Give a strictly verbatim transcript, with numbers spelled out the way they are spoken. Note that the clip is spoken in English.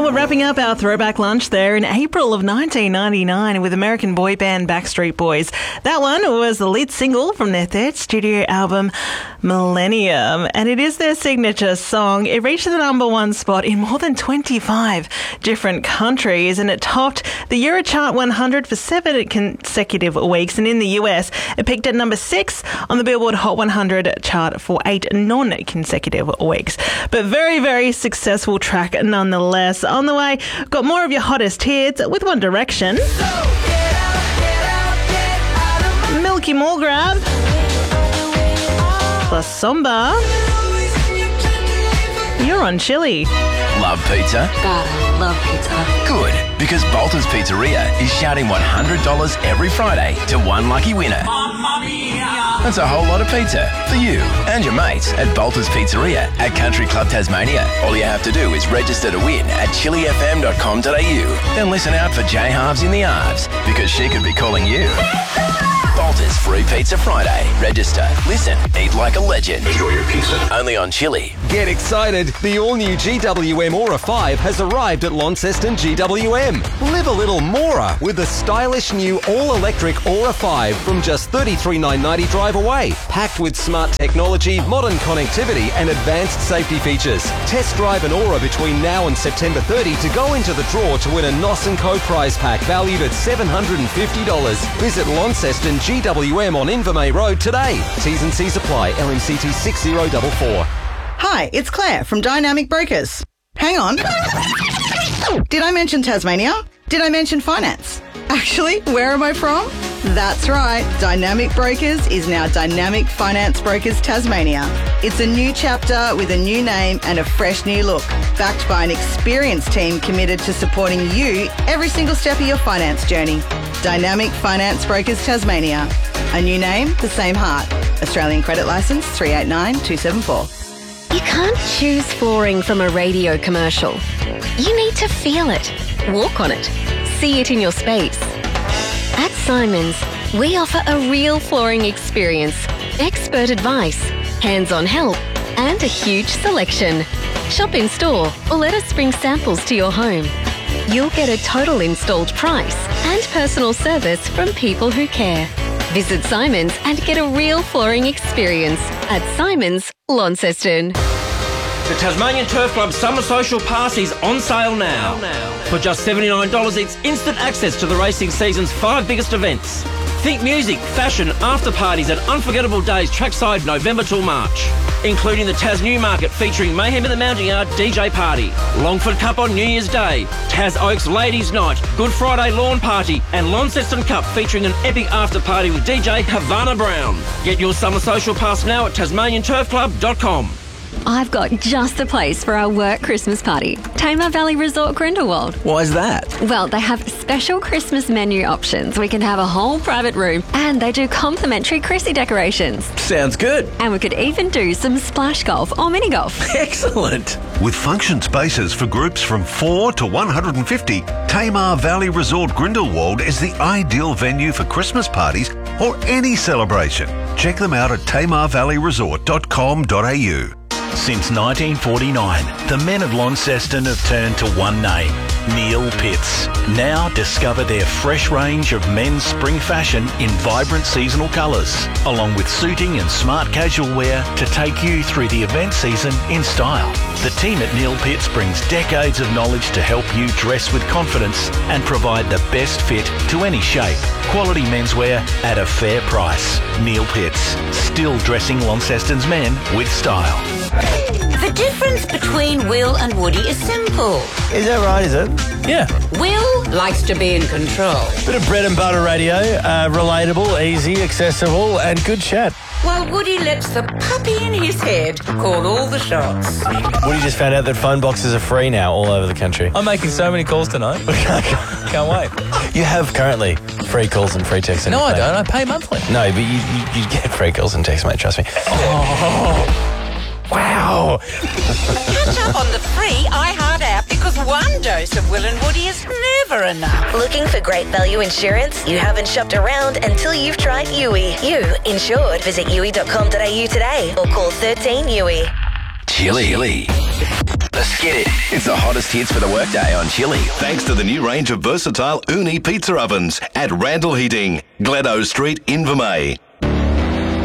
we're wrapping up our throwback lunch there in April of nineteen ninety-nine with American boy band Backstreet Boys. That one was the lead single from their third studio album, Millennium, and it is their signature song. It reached the number one spot in more than twenty-five different countries, and it topped the Eurochart one hundred for seven consecutive weeks, and in the U S, it peaked at number six on the Billboard Hot one hundred chart for eight non-consecutive weeks. But very, very successful track nonetheless. On the way, got more of your hottest hits with One Direction. So get out, get out, get out of Milky Mulgrab. Plus Somba. You're on Chili. Love pizza? Gotta love pizza. Good, because Bolton's Pizzeria is shouting one hundred dollars every Friday to one lucky winner. That's a whole lot of pizza for you and your mates at Bolton's Pizzeria at Country Club Tasmania. All you have to do is register to win at chili f m dot com dot a u. Then listen out for J Halves in the Arves, because she could be calling you. Bolton's Free Pizza Friday. Register, listen, eat like a legend. Enjoy your pizza. Only on Chili. Get excited. The all-new G W M Aura five has arrived at Launceston G W M. Live a little Mora with the stylish new all-electric Aura five from just thirty-three thousand nine hundred ninety drive away. Packed with smart technology, modern connectivity and advanced safety features. Test drive an Aura between now and September thirtieth to go into the draw to win a N O S and Co prize pack valued at seven hundred fifty dollars. Visit Launceston G W M on Invermay Road today. T's and C's apply. L M C T six zero four four. Hi, it's Claire from Dynamic Brokers. Hang on. Did I mention Tasmania? Did I mention finance? Actually, where am I from? That's right. Dynamic Brokers is now Dynamic Finance Brokers Tasmania. It's a new chapter with a new name and a fresh new look, backed by an experienced team committed to supporting you every single step of your finance journey. Dynamic Finance Brokers Tasmania. A new name, the same heart. Australian credit licence three eight nine two seven four. You can't choose flooring from a radio commercial. You need to feel it, walk on it, see it in your space. At Simons, we offer a real flooring experience, expert advice, hands-on help, and a huge selection. Shop in store or let us bring samples to your home. You'll get a total installed price and personal service from people who care. Visit Simons and get a real flooring experience at Simons, Launceston. The Tasmanian Turf Club Summer Social Pass is on sale now. For just seventy-nine dollars, it's instant access to the racing season's five biggest events. Think music, fashion, after parties and unforgettable days trackside November till March, including the Tas Newmarket featuring Mayhem in the Mounting Yard D J Party, Longford Cup on New Year's Day, Tas Oaks Ladies Night, Good Friday Lawn Party and Launceston Cup featuring an epic after party with D J Havana Brown. Get your Summer Social Pass now at tasmanian turf club dot com. I've got just the place for our work Christmas party. Tamar Valley Resort Grindelwald. Why's that? Well, they have special Christmas menu options. We can have a whole private room and they do complimentary Chrissy decorations. Sounds good. And we could even do some splash golf or mini golf. Excellent. With function spaces for groups from four to one hundred fifty, Tamar Valley Resort Grindelwald is the ideal venue for Christmas parties or any celebration. Check them out at tamar valley resort dot com dot a u. Since nineteen forty-nine, the men of Launceston have turned to one name, Neil Pitts. Now discover their fresh range of men's spring fashion in vibrant seasonal colours, along with suiting and smart casual wear to take you through the event season in style. The team at Neil Pitts brings decades of knowledge to help you dress with confidence and provide the best fit to any shape. Quality menswear at a fair price. Neil Pitts, still dressing Launceston's men with style. The difference between Will and Woody is simple. Is that right, is it? Yeah. Will likes to be in control. Bit of bread and butter radio, uh, relatable, easy, accessible, and good chat. While Woody lets the puppy in his head call all the shots. Woody just found out that phone boxes are free now all over the country. I'm making so many calls tonight. Can't wait. You have currently free calls and free texts. No, I don't. I pay monthly. No, but you, you, you get free calls and texts, mate. Trust me. Oh. Wow. Catch up on the free iHeart app because one dose of Will and Woody is never enough. Looking for great value insurance? You haven't shopped around until you've tried U I. You insured. Visit u i dot com dot a u today or call thirteen U I. Chili. The Get it. It's the hottest hits for the workday on Chili. Thanks to the new range of versatile Uni pizza ovens at Randall Heating, Gladdo Street, Invermay.